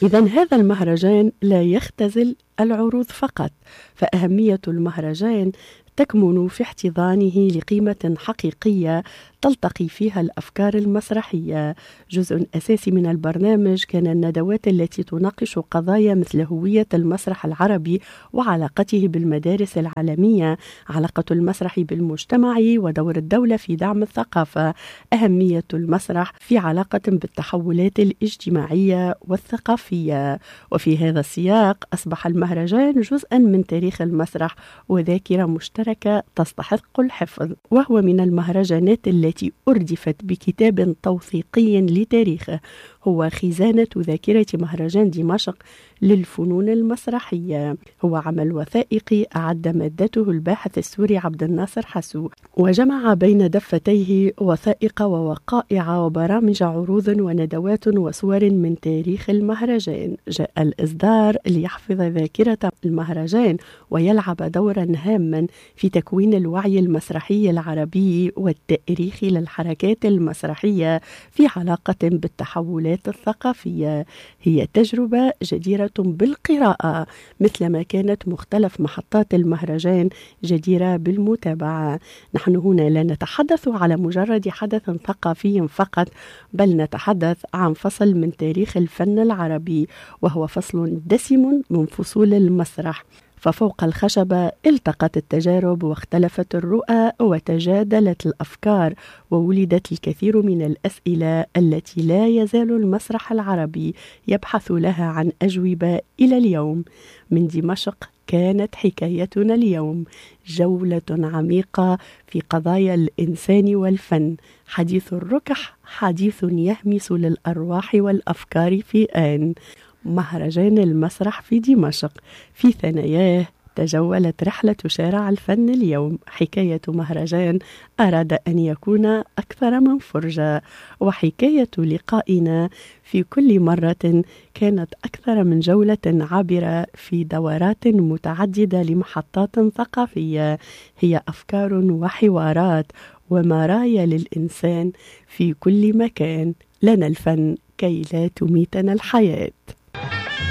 إذن هذا المهرجان لا يختزل العروض فقط، فأهمية المهرجان تكمن في احتضانه لقيمة حقيقية تلتقي فيها الأفكار المسرحية. جزء أساسي من البرنامج كان الندوات التي تناقش قضايا مثل هوية المسرح العربي وعلاقته بالمدارس العالمية، علاقة المسرح بالمجتمع ودور الدولة في دعم الثقافة، أهمية المسرح في علاقة بالتحولات الاجتماعية والثقافية. وفي هذا السياق أصبح المهرجان جزءا من تاريخ المسرح وذاكرة مشتركة تستحق الحفظ، وهو من المهرجانات التي أردفت بكتاب توثيقي لتاريخه، هو خزانة ذاكرة مهرجان دمشق للفنون المسرحية. هو عمل وثائقي أعد مادته الباحث السوري عبد الناصر حسو، وجمع بين دفتيه وثائق ووقائع وبرامج عروض وندوات وصور من تاريخ المهرجان. جاء الإصدار ليحفظ ذاكرة المهرجان ويلعب دورا هاما في تكوين الوعي المسرحي العربي والتأريخ للحركات المسرحية في علاقة بالتحولات الثقافية. هي تجربة جديرة بالقراءة، مثلما كانت مختلف محطات المهرجان جديرة بالمتابعة. نحن هنا لا نتحدث على مجرد حدث ثقافي فقط، بل نتحدث عن فصل من تاريخ الفن العربي، وهو فصل دسم من فصول المسرح. ففوق الخشبة التقت التجارب واختلفت الرؤى وتجادلت الأفكار، وولدت الكثير من الأسئلة التي لا يزال المسرح العربي يبحث لها عن أجوبة إلى اليوم. من دمشق كانت حكايتنا اليوم، جولة عميقة في قضايا الإنسان والفن، حديث الركح، حديث يهمس للأرواح والأفكار في آن. مهرجان المسرح في دمشق، في ثناياه تجولت رحلة شارع الفن اليوم، حكاية مهرجان أراد أن يكون أكثر من فرجة، وحكاية لقائنا في كل مرة كانت أكثر من جولة عابرة في دورات متعددة لمحطات ثقافية، هي أفكار وحوارات ومرايا للإنسان في كل مكان. لنا الفن كي لا تميتنا الحياة.